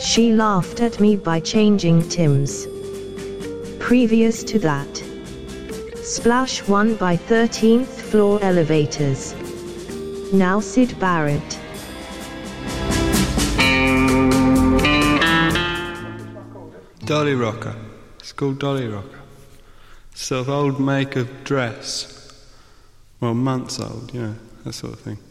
She laughed at me by changing Tim's. Previous to that, Splash 1 by 13th floor elevators. Now Syd Barrett. Dolly Rocker. It's called Dolly Rocker. Sort of old make of dress. Well, months old, you know, that sort of thing.